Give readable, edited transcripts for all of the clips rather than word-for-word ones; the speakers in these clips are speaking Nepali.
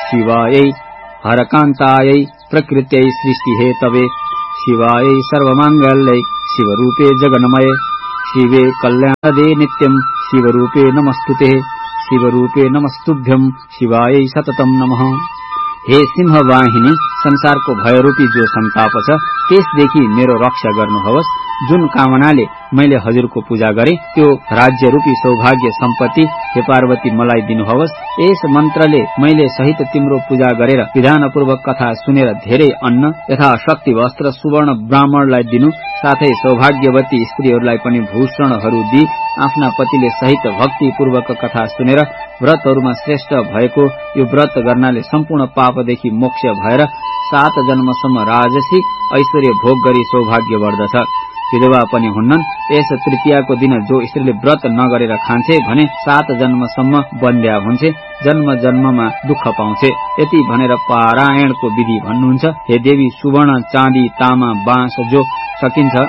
शिवायै हरकान्तायै प्रकृत्यै सृष्टिहेतवे शिवायै सर्वमङ्गल्यै शिवरूपे जगन्मये शिवे कल्याणदे नित्यं शिवरूपे नमस्तुते शिवरूपे नमस्तुभ्यं शिवायै सततं नमः। हे सिंहवाहिनी, संसारको भयरूपी जो सन्ताप छ त्यसदेखि मेरो रक्षा गर्नुहोस्। जुन कामनाले मैले हजुरको पूजा गरे त्यो राज्य रूपी सौभाग्य सम्पत्ति हे पार्वती मलाई दिनुहोस्। यस मन्त्रले मैले सहित तिम्रो पूजा गरेर विधानपूर्वक कथा सुनेर धेरै अन्न यथा शक्ति वस्त्र सुवर्ण ब्राह्मणलाई दिनु, साथै सौभाग्यवती स्त्रीहरूलाई पनि भूषणहरू दिई आफ्ना पतिले सहित भक्तिपूर्वक कथा सुनेर व्रतहरूमा श्रेष्ठ भएको यो व्रत गर्नाले सम्पूर्ण पापदेखि मोक्ष भएर 7 जन्मसम्म राजसी ऐश्वर्य भोग गरी सौभाग्य बढ्दछ। विधवा पनि हुन्नन्। यस तृतीयाको दिन जो स्त्रीले व्रत नगरेर खान्छे भने 7 जन्मसम्म बन्ध्या हुन्छे, जन्म जन्ममा दुःख पाउँछे। यति भनेर पारायणको विधि भन्नुहुन्छ। हे देवी, सुवर्ण चाँदी तामा बाँस जो सकिन्छ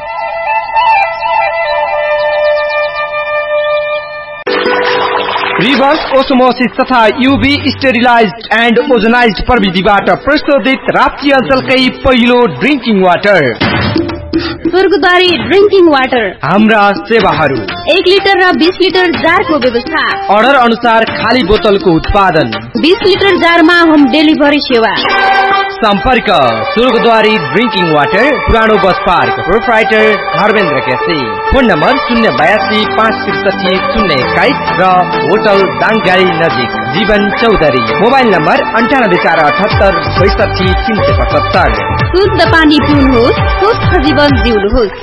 रिभर्स ओस्मोसिस तथा यूवी स्टेरिलाइज्ड एन्ड ओजनाइज्ड प्रविधिबाट प्रशोधित राप्ती अञ्चलकै पहिलो ड्रिंकिङ वाटर स्वर्गद्वारी ड्रिंकिङ वाटर। हाम्रा सेवाहरू 1 लिटर र 20 लिटर जारको व्यवस्था, अर्डर अनुसार खाली बोतलको उत्पादन, 20 लिटर जारमा होम डेलिभरी सेवा। सम्पर्क स्वर्गद्वारी ड्रिंकिङ वाटर, पुरानो bus park, proprietor Dharmendra KC. Phone number 082 563 021 र होटल दाङगाई नजिक जीवन चौधरी। Mobile number 9848 62 375। शुद्ध पानी पिउनुहोस्, स्वस्थ जीवन जिउनुहोस्।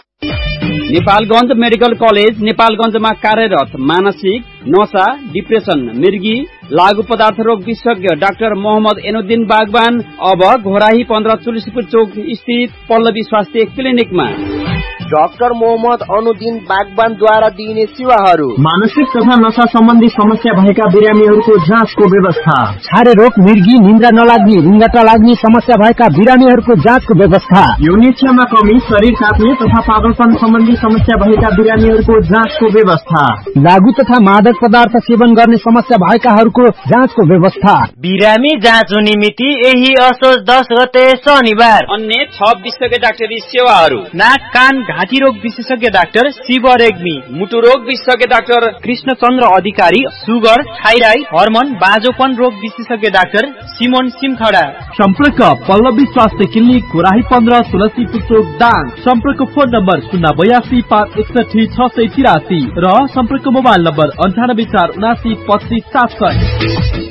नेपालगञ्ज मेडिकल कलेज नेपालगञ्जमा कार्यरत मानसिक, नशा, डिप्रेसन, मृगी, लागू पदार्थ रोग विशेषज्ञ डाक्टर मोहम्मद एनुद्दिन बागवान अब घोराही 15 तुलसीपुर चौक स्थित पल्लवी स्वास्थ्य क्लिनिकमा। डाक्टर मोहम्मद अनुद्दिन बागवानद्वारा दिइने सेवाहरू: मानसिक तथा नशा सम्बन्धी समस्या भएका बिरामीहरूको जाँचको व्यवस्था, छारे रोग, मृगी, निन्द्रा नलाग्ने, रुङ्गटा लाग्ने समस्या भएका बिरामीहरूको जाँचको व्यवस्था, यौन इच्छामा कमी, शरीर काट्ने तथा पागलपन सम्बन्धी समस्या भएका बिरामीहरूको जाँचको व्यवस्था, लागू तथा मादक पदार्थ सेवन गर्ने समस्या भएकाहरूको जाँचको व्यवस्था। बिरामी जाँच हुने मिति यही असोज 10 गते शनिबार। अन्य 6 विशेषज्ञ डाक्टरी सेवाहरू: नाक कान घाँटी रोग विशेषज्ञ डाक्टर शिव रेग्मी, मुटु रोग विशेषज्ञ डाक्टर कृष्णचन्द्र अधिकारी, सुगर, थाइराइड, हर्मोन, बाजोपन रोग विशेषज्ञ डाक्टर सिमोन सिमखडा। सम्पर्क पल्लवी स्वास्थ्य क्लिनिक, घोराही 15 तुलसीपुर चौक दाङ। सम्पर्क फोन नम्बर 082 561 683 र सम्पर्क मोबाइल नम्बर 98 479 25 700।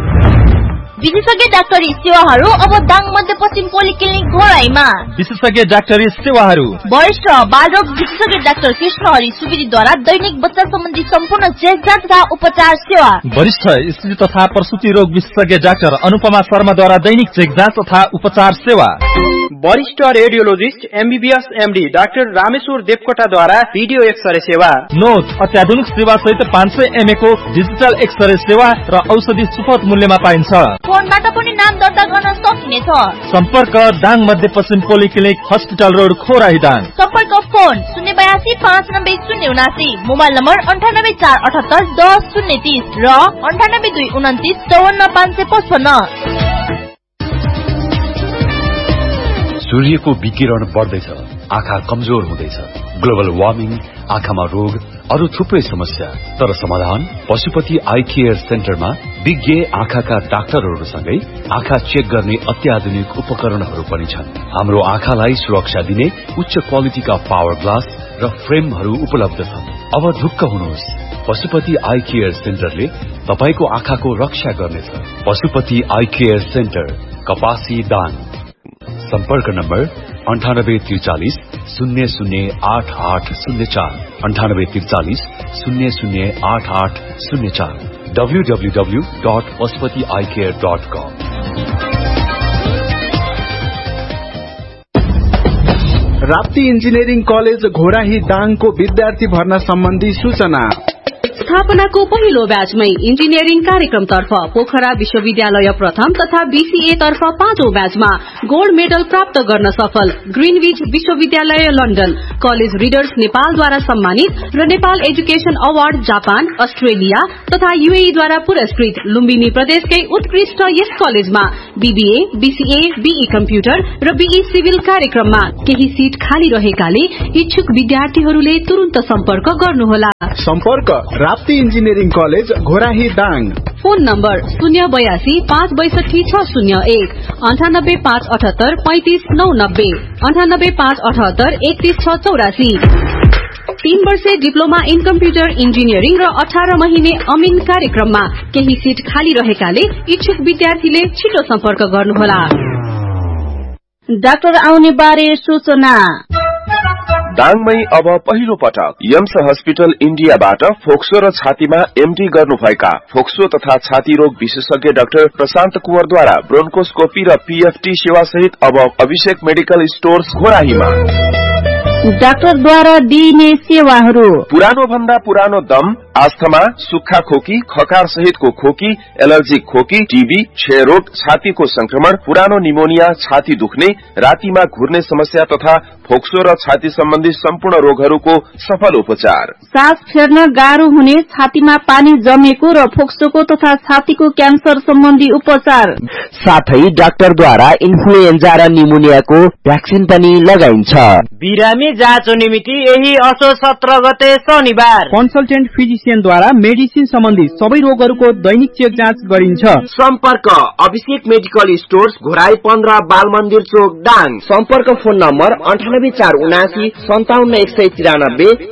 विशेषज्ञ डाक्टरी सेवाहरू अब दाङ मध्यपश्चिम पोलिक्लिनिक घोराईमा। विशेषज्ञ डाक्टरी सेवाहरू: वरिष्ठ बालरोग विशेषज्ञ डाक्टर कृष्ण हरि सुवेदीद्वारा दैनिक बच्चा सम्बन्धी सम्पूर्ण चेक जाँच तथा उपचार सेवा। वरिष्ठ स्त्री तथा प्रसुति रोग विशेषज्ञ डाक्टर अनुपमा शर्माद्वारा दैनिक चेक जाँच तथा उपचार सेवा। वरिष्ठ radiologist MBBS MD doctor Rameshwar देवकोटाद्वारा video x-ray सेवा। नोट अत्याधुनिक सेवा सहित 500 mA को डिजिटल एक्सरे सेवा र औषधि सुपथ मूल्यमा पाइन्छ। फोनबाट पनि नाम दर्ता गर्न सकिनेछ। सम्पर्क दाङ मध्यपश्चिम polyclinic hospital road Ghorahi Dang. सम्पर्क फोन 082 590 079, मोबाइल नम्बर 98 478 10 030 र 98 229 54 555। सूर्यको विकिरण बढ्दैछ, आँखा कमजोर हुँदैछ, ग्लोबल वार्मिङ, आँखामा रोग, अरू थुप्रै समस्या। तर समाधान पशुपति आई केयर सेन्टरमा विज्ञ आँखाका डाक्टरहरूसँगै आँखा चेक गर्ने अत्याधुनिक उपकरणहरू पनि छन्। हाम्रो आँखालाई सुरक्षा दिने उच्च क्वालिटीका पावर ग्लास र फ्रेमहरू उपलब्ध छन्। अब ढुक्क हुनुहोस्, पशुपति आई केयर सेन्टरले तपाईको आँखाको रक्षा गर्नेछ। पशुपति आई केयर सेन्टर, कपासी दाङ। सम्पर्क number 9843 008804, 9843 008804, www.pashupatieyecare.com। Rapti engineering college Ghorahi दाङको विद्यार्थी भर्ना सम्बन्धी सूचना: स्थापनाको पहिलो ब्याचमै इन्जिनियरिङ कार्यक्रमतर्फ पोखरा विश्वविद्यालय प्रथम तथा बीसीए तर्फ 5औं ब्याचमा गोल्ड मेडल प्राप्त गर्न सफल ग्रीनविच विश्वविद्यालय लन्डन, कलेज रिडर्स नेपालद्वारा सम्मानित र Nepal education award Japan, Australia तथा यूएईद्वारा पुरस्कृत लुम्बिनी प्रदेशकै उत्कृष्ट यस कलेजमा बीबीए, बीसीए, बीई कम्प्युटर र बीई सिभिल कार्यक्रममा केही सीट खाली रहेकाले इच्छुक विद्यार्थीहरूले तुरुन्त सम्पर्क गर्नुहोला। सम्पर्क Rapti engineering college Ghorahi Dang. Phone number 082 562 601 98 578 35 990 98 578 31 684। 3 वर्षे डिप्लोमा इन कम्प्युटर इन्जिनियरिङ र 18 महिने अमिन कार्यक्रममा केही सीट खाली रहेकाले इच्छुक विद्यार्थीले छिटो सम्पर्क गर्नुहोला। डाक्टर आउने बारे सूचना। दाङमै अब पहिलो पटक यम्स हस्पिटल इन्डियाबाट फोक्सो र छातीमा एमडी गर्नुभएका फोक्सो तथा छाती रोग विशेषज्ञ डाक्टर प्रशान्त कुवरद्वारा ब्रोन्कोस्कोपी र पीएफटी सेवा सहित अब अभिषेक मेडिकल स्टोर्स घोराहीमा। डाक्टरद्वारा दिइने सेवाहरू: पुरानो भन्दा पुरानो दम, आस्थमा, सुक्खा खोकी, खकार सहितको खोकी, एलर्जिक खोकी, टीबी, क्षयरोग, छातीको संक्रमण, पुरानो निमोनिया, छाती दुख्ने, रातिमा घुर्ने समस्या तथा फोक्सो र छाती सम्बन्धी सम्पूर्ण रोगहरूको सफल उपचार। सास फेर्न गाह्रो हुने, छातीमा पानी जमेको र फोक्सोको तथा छातीको क्यान्सर सम्बन्धी उपचार। साथै डाक्टरद्वारा इन्फ्लुएन्जा र निमोनियाको भ्याक्सिन पनि लगाइन्छ। बिरामी जाँचो निमित्ति यही असोज 17 गते शनिबार कन्सल्टेन्ट फिजिशियनद्वारा मेडिसिन सम्बन्धी सबै रोगहरूको दैनिक चेक जाँच गरिन्छ। सम्पर्क अभिषेक मेडिकल स्टोर्स घोराई 15 बाल मन्दिर चोक दाङ। सम्पर्क फोन नम्बर 98 479 57 193